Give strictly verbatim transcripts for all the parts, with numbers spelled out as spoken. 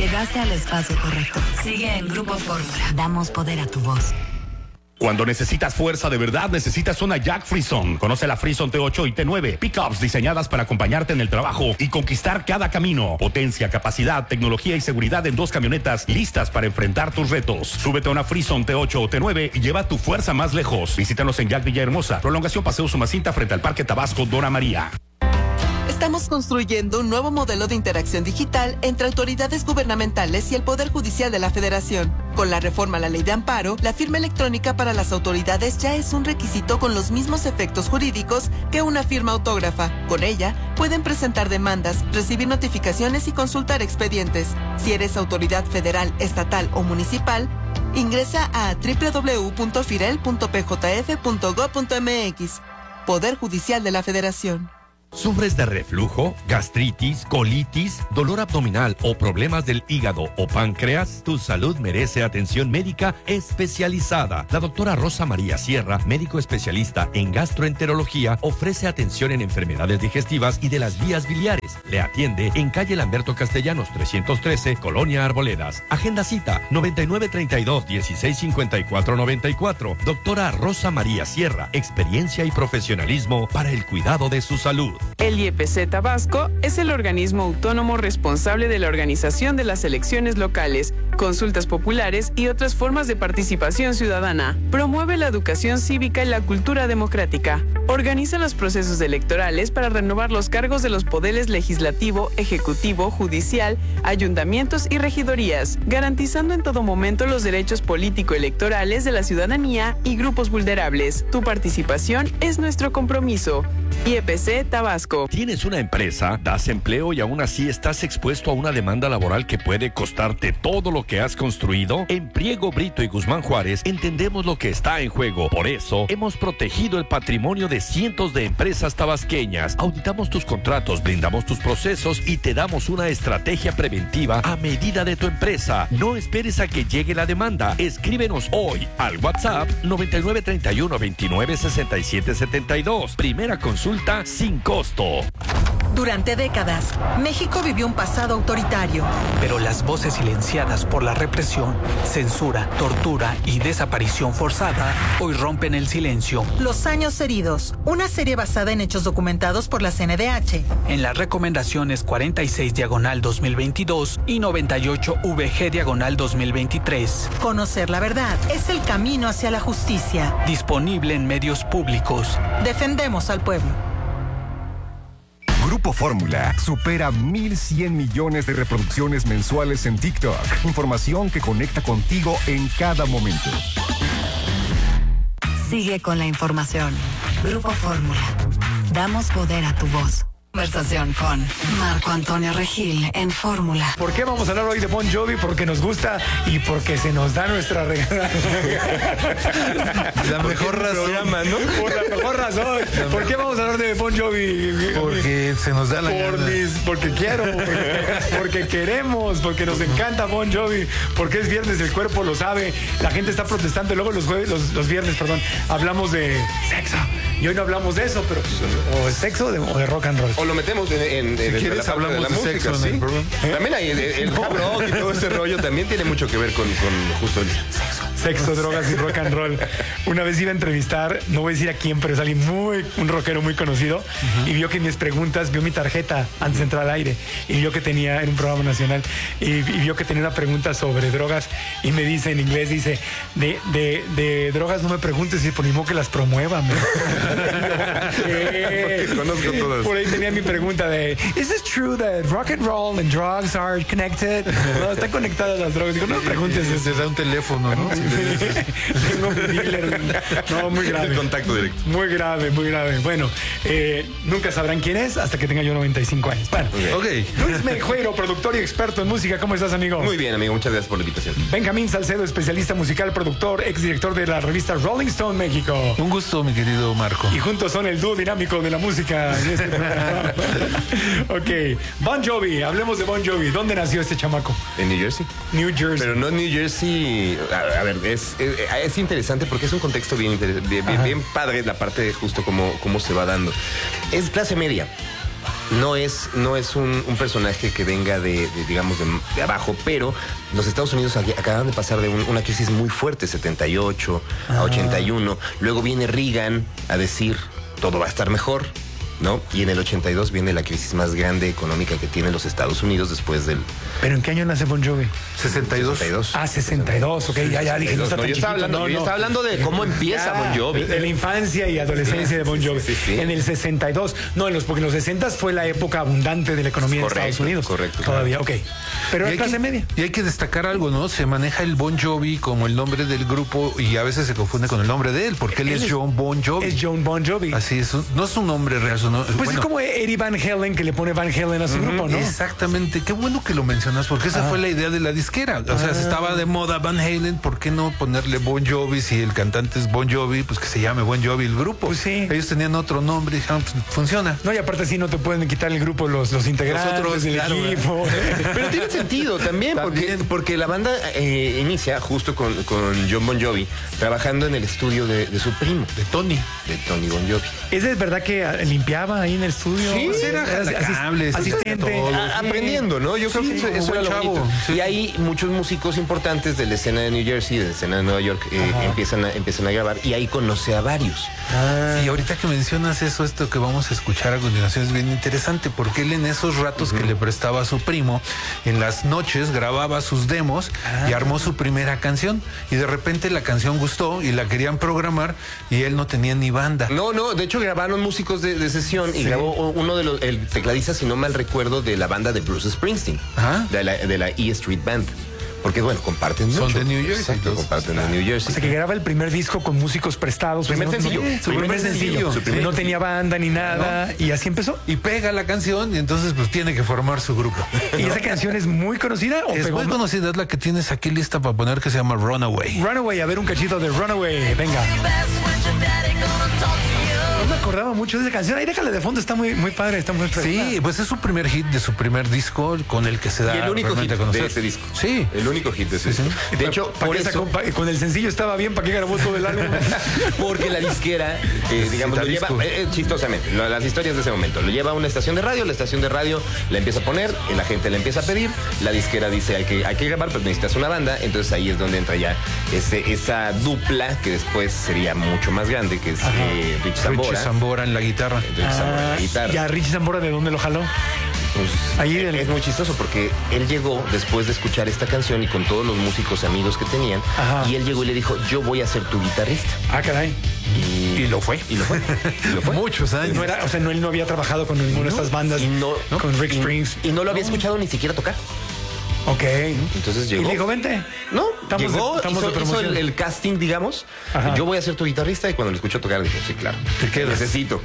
Llegaste al espacio correcto. Sigue en Grupo Fórmula. Damos poder a tu voz. Cuando necesitas fuerza de verdad, necesitas una Jack Freeson. Conoce la Freeson T ocho y T nueve. Pickups diseñadas para acompañarte en el trabajo y conquistar cada camino. Potencia, capacidad, tecnología y seguridad en dos camionetas listas para enfrentar tus retos. Súbete a una Freeson T ocho o T nueve y lleva tu fuerza más lejos. Visítanos en Jack Villahermosa. Prolongación Paseo Sumacinta frente al Parque Tabasco Dora María. Estamos construyendo un nuevo modelo de interacción digital entre autoridades gubernamentales y el Poder Judicial de la Federación. Con la reforma a la Ley de Amparo, la firma electrónica para las autoridades ya es un requisito con los mismos efectos jurídicos que una firma autógrafa. Con ella, pueden presentar demandas, recibir notificaciones y consultar expedientes. Si eres autoridad federal, estatal o municipal, ingresa a doble u doble u doble u punto firel punto p j f punto gob punto m x. Poder Judicial de la Federación. ¿Sufres de reflujo, gastritis, colitis, dolor abdominal o problemas del hígado o páncreas? Tu salud merece atención médica especializada. La doctora Rosa María Sierra, médico especialista en gastroenterología, ofrece atención en enfermedades digestivas y de las vías biliares. Le atiende en calle Lamberto Castellanos trescientos trece, Colonia Arboledas. Agenda cita noventa y nueve treinta y dos, dieciséis cincuenta y cuatro noventa y cuatro. Doctora Rosa María Sierra, experiencia y profesionalismo para el cuidado de su salud. El I E P C Tabasco es el organismo autónomo responsable de la organización de las elecciones locales, consultas populares y otras formas de participación ciudadana. Promueve la educación cívica y la cultura democrática. Organiza los procesos electorales para renovar los cargos de los poderes legislativo, ejecutivo, judicial, ayuntamientos y regidorías, garantizando en todo momento los derechos político-electorales de la ciudadanía y grupos vulnerables. Tu participación es nuestro compromiso. I E P C Tabasco. ¿Tienes una empresa, das empleo y aún así estás expuesto a una demanda laboral que puede costarte todo lo que has construido? En Priego, Brito y Guzmán Juárez entendemos lo que está en juego. Por eso, hemos protegido el patrimonio de cientos de empresas tabasqueñas. Auditamos tus contratos, blindamos tus procesos y te damos una estrategia preventiva a medida de tu empresa. No esperes a que llegue la demanda. Escríbenos hoy al WhatsApp noventa y nueve treinta y uno veintinueve sesenta y siete setenta y dos. Primera consulta sin costo. Durante décadas, México vivió un pasado autoritario. Pero las voces silenciadas por la represión, censura, tortura y desaparición forzada hoy rompen el silencio. Los años heridos, una serie basada en hechos documentados por la C N D H. En las recomendaciones cuarenta y seis diagonal dos mil veintidós y noventa y ocho V G diagonal dos mil veintitrés. Conocer la verdad es el camino hacia la justicia. Disponible en medios públicos. Defendemos al pueblo. Grupo Fórmula supera mil cien millones de reproducciones mensuales en TikTok. Información que conecta contigo en cada momento. Sigue con la información. Grupo Fórmula. Damos poder a tu voz. Conversación con Marco Antonio Regil en Fórmula. ¿Por qué vamos a hablar hoy de Bon Jovi? Porque nos gusta y porque se nos da nuestra regalada. La mejor razón. Programa, ¿no? Por la mejor razón. ¿Por qué vamos a hablar de Bon Jovi? Porque se nos da la Por gana. mis, porque quiero, porque, porque queremos, porque nos encanta Bon Jovi, porque es viernes, el cuerpo lo sabe. La gente está protestando y luego los jueves, los, los viernes, perdón, hablamos de sexo. Y hoy no hablamos de eso, pero o de sexo o de, o de rock and roll. O lo metemos en, en, si en quieres, la hablamos de, la de música, sexo ¿sí? en el programa. ¿Eh? También hay el, el hard rock y todo ese rollo también tiene mucho que ver con, con justo el sexo. Sexo, drogas y rock and roll. Una vez iba a entrevistar, no voy a decir a quién, pero es alguien muy, un rockero muy conocido, uh-huh. Y vio que en mis preguntas, vio mi tarjeta antes de entrar al aire, y vio que tenía en un programa nacional, y, y vio que tenía una pregunta sobre drogas, y me dice en inglés, dice, de, de, de drogas no me preguntes, y por mismo que las promuevan. Porque conozco todas. Por ahí tenía mi pregunta de, ¿is it true that rock and roll and drugs are connected? No, están conectadas las drogas. Digo, no me preguntes eso. Te da un teléfono, ¿no? Tengo un dealer. No, muy grave. El contacto directo. Muy grave, muy grave. Bueno, eh, nunca sabrán quién es hasta que tenga yo noventa y cinco años. Bueno, ok. okay. Luis Mejuero, productor y experto en música. ¿Cómo estás, amigo? Muy bien, amigo. Muchas gracias por la invitación. Benjamín Salcedo, especialista musical, productor, exdirector de la revista Rolling Stone México. Un gusto, mi querido Marco. Y juntos son el dúo dinámico de la música en este programa. Ok. Bon Jovi. Hablemos de Bon Jovi. ¿Dónde nació este chamaco? En New Jersey. New Jersey. Pero no New Jersey. A, a ver, es, es, es interesante porque es un contexto bien, bien, bien, bien padre la parte de justo cómo, cómo se va dando. Es clase media. no es, no es un, un personaje que venga de, de digamos, de, de abajo, pero los Estados Unidos acaban de pasar de un, una crisis muy fuerte, setenta y ocho ah. a ochenta y uno. Luego viene Reagan a decir, todo va a estar mejor, ¿no? Y en el ochenta y dos viene la crisis más grande económica que tienen los Estados Unidos después del... ¿Pero en qué año nace Bon Jovi? sesenta y dos. sesenta y dos. Ah, sesenta y dos, ok, ya, ya dije, no está no, tan yo, estaba hablando, no, yo no. estaba hablando de cómo empieza Ah, Bon Jovi. De la infancia y adolescencia sí, de Bon Jovi. Sí, sí, sí. En el sesenta y dos. No, en los, porque en los sesenta fue la época abundante de la economía Correcto, de Estados Unidos. correcto. Todavía, ok. Pero es clase que, media. Y hay que destacar algo, ¿no? Se maneja el Bon Jovi como el nombre del grupo y a veces se confunde con el nombre de él, porque él, él es John Bon Jovi. Es John Bon Jovi. Así es, no es un nombre real. No, pues bueno, es como Eddie Van Halen, que le pone Van Halen a su uh-huh, grupo, ¿no? Exactamente. Qué bueno que lo mencionas, porque esa ah. fue la idea de la disquera. O sea, ah. si estaba de moda Van Halen, ¿por qué no ponerle Bon Jovi si el cantante es Bon Jovi? Pues que se llame Bon Jovi el grupo. Pues sí. Ellos tenían otro nombre y dijeron, pues funciona. No, y aparte sí no te pueden quitar el grupo los, los integrantes los otros, del claro, equipo. Pero tiene sentido también, porque, porque la banda eh, inicia justo con, con John Bon Jovi trabajando en el estudio de, de su primo, de Tony. De Tony Bon Jovi. ¿Es de verdad que limpiaba ahí en el estudio? Sí, era cables, asistente. A, aprendiendo, ¿no? Yo sí, creo que eso, eso era lo chavo. bonito. Sí. Y ahí muchos músicos importantes de la escena de New Jersey, de la escena de Nueva York, eh, empiezan, a, empiezan a grabar y ahí conoce a varios. Ah. Y ahorita que mencionas eso, esto que vamos a escuchar a continuación es bien interesante, porque él en esos ratos uh-huh. que le prestaba a su primo, en las noches grababa sus demos ah. y armó su primera canción. Y de repente la canción gustó y la querían programar y él no tenía ni banda. No, no, de hecho grabaron músicos de, de sesión y sí. grabó uno de los, el tecladista, si no mal recuerdo, de la banda de Bruce Springsteen, ¿ah? de, la, de la E Street Band. Porque, bueno, comparten Son mucho. de New Jersey. Exacto, comparten de New Jersey. O sea, que graba el primer disco con músicos prestados. Primer sencillo. No, su primer, primer sencillo. sencillo. Su primer no sencillo. Tenía banda ni nada. ¿No? Y así empezó. Y pega la canción y entonces pues tiene que formar su grupo. ¿Y ¿no? esa canción es muy conocida? ¿O es muy conocida, es la que tienes aquí lista para poner, que se llama Runaway. Runaway, a ver un cachito de Runaway. Venga. No me acordaba mucho de esa canción. Ahí déjale de fondo, está muy, muy padre, está muy fresca. Sí, pues es su primer hit de su primer disco con el que se da. Y el único hit de ese disco. Sí. El único hit de ese sí, disco. Sí. De hecho, por eso, con el sencillo estaba bien, ¿para qué grabó todo el álbum? Porque la disquera, eh, digamos, lo lleva, eh, chistosamente, lo, las historias de ese momento, lo lleva a una estación de radio, la estación de radio la empieza a poner, y la gente la empieza a pedir, la disquera dice hay que, hay que grabar, pero necesitas una banda, entonces ahí es donde entra ya ese, esa dupla que después sería mucho más grande, que es eh, Rich Sambora. Rich Sambora en la guitarra. Rich Sambora en la guitarra. ¿Y a Rich Sambora de dónde lo jaló? Pues, ahí es, es muy chistoso porque él llegó después de escuchar esta canción y con todos los músicos amigos que tenían, ajá. y él llegó y le dijo, yo voy a ser tu guitarrista. Ah, caray. Y, y lo fue. Y lo fue. Y lo fue. Muchos años. No era, o sea, no, él no había trabajado con ninguna no, de estas bandas. Y no, ¿no? Con Rick Springs. Y, y no lo había escuchado ni siquiera tocar. Ok. Entonces llegó. Y dijo, vente. No, estamos llegó, de, estamos hizo, de hizo el, el casting, digamos. Ajá. Yo voy a ser tu guitarrista y cuando lo escuchó tocar dijo, sí, claro. Te quedas. Necesito.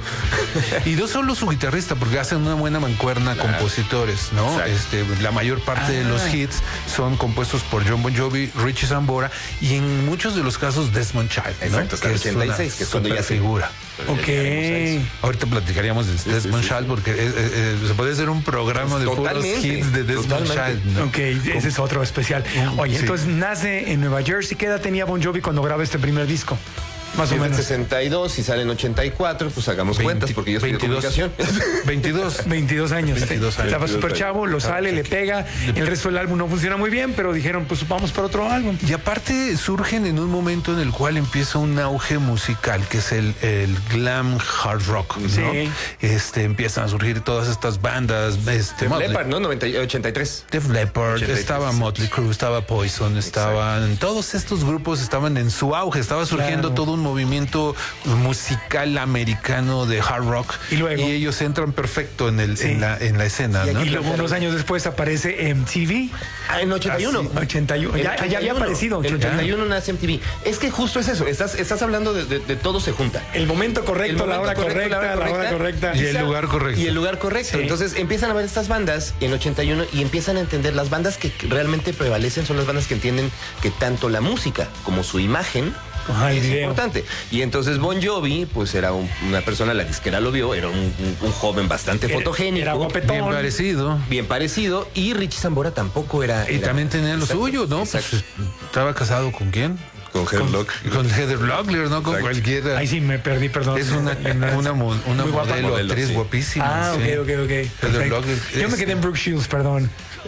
Y no solo su guitarrista, porque hacen una buena mancuerna claro. compositores, ¿no? Este, la mayor parte ah. de los hits son compuestos por John Bon Jovi, Richie Sambora y en muchos de los casos Desmond Child, ¿no? Exacto, hasta el ochenta y seis, que es cuando ya figura. Ok. Ahorita platicaríamos de sí, Desmond sí, sí. Child porque eh, eh, se puede hacer un programa pues de puros hits de Desmond Child, ¿no? Ok, ese es otro especial. Oye, sí. entonces nace en Nueva Jersey. ¿Qué edad tenía Bon Jovi cuando graba este primer disco? Más si o menos. En sesenta y dos y sale en ochenta y cuatro, pues hagamos veinte, cuentas porque yo estoy veintidós, de comunicación. veintidós. veintidós años. veintidós años. Estaba súper chavo, lo sale, le pega. El resto del álbum no funciona muy bien, pero dijeron, pues vamos por otro álbum. Y aparte surgen en un momento en el cual empieza un auge musical, que es el, el glam hard rock, ¿no? Sí. Este, empiezan a surgir todas estas bandas. Este, Def Leppard, ¿no? noventa, ochenta y tres. Def Leppard, ochenta y tres, estaba Motley Crue, estaba Poison, estaban... Exacto. Todos estos grupos estaban en su auge, estaba surgiendo claro. todo un movimiento musical americano de hard rock y, luego, y ellos entran perfecto en el sí. en la en la escena, y, ¿no? Y luego unos años después aparece M T V. Ah, en ochenta y uno. Ah, sí. ochenta y uno. Ya, ya había aparecido. En ochenta y uno nace M T V. Es que justo es eso. Estás, estás hablando de, de, de todo se junta. El momento correcto, el momento la, hora correcto, correcta, la hora correcta, la hora correcta. Y el lugar correcto. Y el lugar correcto. Sí. Entonces empiezan a ver estas bandas en ochenta y uno y empiezan a entender las bandas que realmente prevalecen son las bandas que entienden que tanto la música como su imagen Ay, es video. importante. Y entonces Bon Jovi, pues era un, una persona, la disquera lo vio, era un, un, un joven bastante era, fotogénico. Era guapetón. Bien parecido. Bien parecido. Y Richie Sambora tampoco era. Y era, también tenía lo exacto, suyo, ¿no? Pues, estaba casado con quién? Con Heather Lock. Con Heather Locklear, ¿no? Con Exacto. cualquiera. Ahí sí me perdí, perdón. Es una, una, mo- una Muy guapa. modelo, Modelo, actriz sí. guapísima. Ah, sí. ok, ok, ok. Heather Perfecto. Locklear Yo me es- quedé en Brooke Shields, perdón.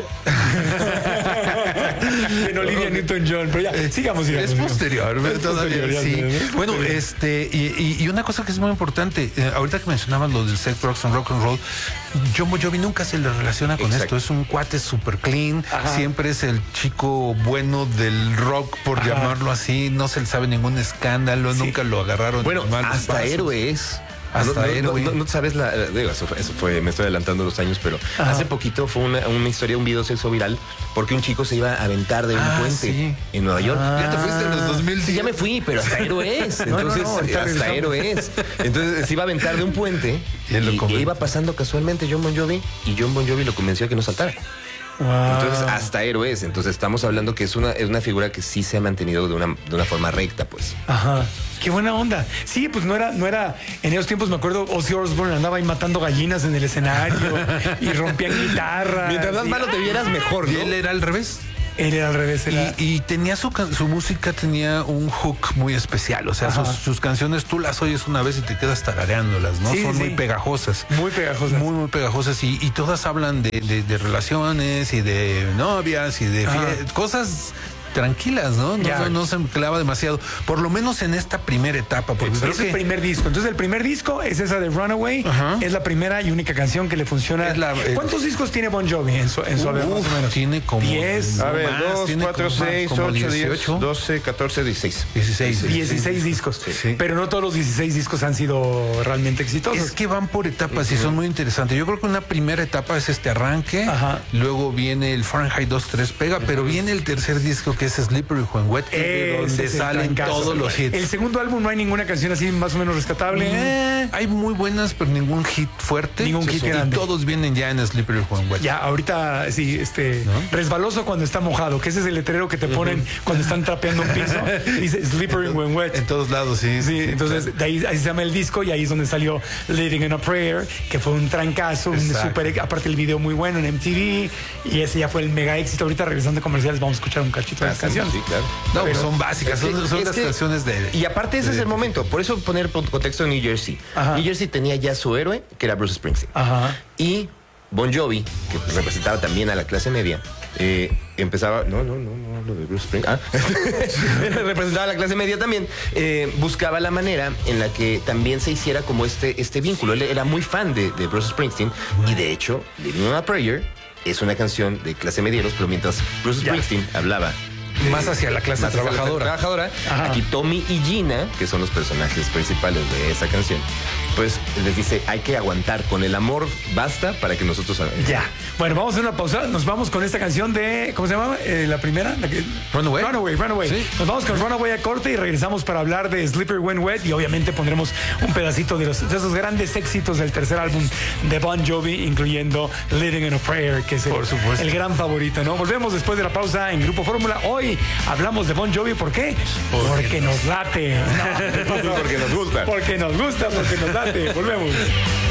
En Olivia Newton-John, pero ya, sigamos, sigamos. Es sigamos. posterior, Es todavía posterior, ya sí. sé, es Bueno, posterior. este, y, y- y una cosa que es muy importante, eh, ahorita que mencionaban lo del sex, drugs and rock and roll, John Bon Jovi nunca se le relaciona con Exacto. esto. Es un cuate super clean, Ajá. siempre es el chico bueno del rock, por Ajá. llamarlo así. No se le sabe ningún escándalo, Sí. nunca lo agarraron. Bueno, en malos hasta pasos. héroes. Hasta no, no, héroe. No, no, no sabes la. Digo, eso fue, eso fue, me estoy adelantando los años, pero Ajá. hace poquito fue una, una historia, un video se hizo viral, porque un chico se iba a aventar de un Ah, puente sí. en Nueva York. Ya te fuiste en los dos mil diez. Sí, ya me fui, pero hasta héroes. No, no, Entonces, no, ahorita hasta regresamos. héroes. Entonces se iba a aventar de un puente Y él lo y, convenció. y iba pasando casualmente John Bon Jovi y John Bon Jovi lo convenció a que no saltara. Wow. Entonces, hasta héroes. Entonces, estamos hablando que es una, es una figura que sí se ha mantenido de una, de una forma recta, pues. Ajá. Qué buena onda. Sí, pues no era, no era, en esos tiempos me acuerdo, Ozzy Osbourne andaba ahí matando gallinas en el escenario y rompían guitarras. Mientras más y- malo te vieras, mejor, Y ¿no? él era al revés. Él era al revés. Era... Y, y tenía su, can- su música, tenía un hook muy especial. O sea, Ajá. sus, sus canciones tú las oyes una vez y te quedas tarareándolas, ¿no? Sí, Son sí. muy pegajosas. Muy pegajosas. Muy, muy pegajosas. Y, y todas hablan de, de- de relaciones y de novias y de Ajá. fie- cosas tranquilas, ¿no? No, Ya. no, no se clava demasiado. Por lo menos en esta primera etapa. Porque creo Es el que primer disco. Entonces, el primer disco es esa de Runaway. Ajá. Es la primera y única canción que le funciona. Es la- eh, ¿Cuántos discos tiene Bon Jovi en su, en su haber, más Uf, o menos? tiene como diez. no A ver, más, dos, tiene cuatro, como más, seis, como ocho, diez, dieciocho. doce, catorce, dieciséis. dieciséis. dieciséis discos. Sí. Pero no todos los dieciséis discos han sido realmente exitosos. Es que van por etapas y son muy interesantes. Yo creo que una primera etapa es este arranque, Ajá. luego viene el Fahrenheit dos tres pega, pero viene el tercer disco que es Slippery When Wet, que es de Ese donde es el salen trancazo. todos los hits. El segundo álbum no hay ninguna canción así más o menos rescatable. Eh, Hay muy buenas, pero ningún hit fuerte. Ningún hit y grande. todos vienen ya en Slippery When Wet. Ya, ahorita sí, este, resbaloso cuando está mojado, que ese es el letrero que te ponen cuando están trapeando un piso. Dice Slippery When Wet. En todos lados, sí. Sí, entonces de ahí, ahí se llama el disco y ahí es donde salió Living in a Prayer, que fue un trancazo, un Exacto. super, aparte el video muy bueno en M T V y ese ya fue el mega éxito. Ahorita regresando de comerciales vamos a escuchar un cachito de las canciones. Sí, claro. No, Pero- son básicas, son, son Es las que- canciones de... Y aparte ese es el momento, por eso poner por contexto New Jersey. Ajá. New Jersey tenía ya su héroe, que era Bruce Springsteen. Ajá. Y Bon Jovi, que representaba también a la clase media, eh, empezaba... No, no, no, no, lo de Bruce Springsteen. Ah. representaba a la clase media también. eh, buscaba la manera en la que también se hiciera como este, este vínculo. Él era muy fan de, de Bruce Springsteen y de hecho, Living on a Prayer es una canción de clase medieros, pero mientras Bruce Ya. Springsteen hablaba... de- Más hacia la clase más hacia la trabajadora. trabajadora. Ajá. Aquí Tommy y Gina, que son los personajes principales de esa canción, pues les dice, hay que aguantar, con el amor basta para que nosotros... Ya. Bueno, vamos a hacer una pausa. Nos vamos con esta canción de. ¿Cómo se llama? Eh, la primera. La que- Runaway. Runaway, Runaway. Sí. Nos vamos con Runaway a corte y regresamos para hablar de Slippery When Wet y obviamente pondremos un pedacito de, los, de esos grandes éxitos del tercer álbum de Bon Jovi, incluyendo Living in a Prayer, que es el, Por supuesto. el gran favorito, ¿no? Volvemos después de la pausa en Grupo Fórmula. Hoy hablamos de Bon Jovi. ¿Por qué? Porque nos late. No, Porque nos gusta. Porque nos gusta, porque nos late. Volvemos.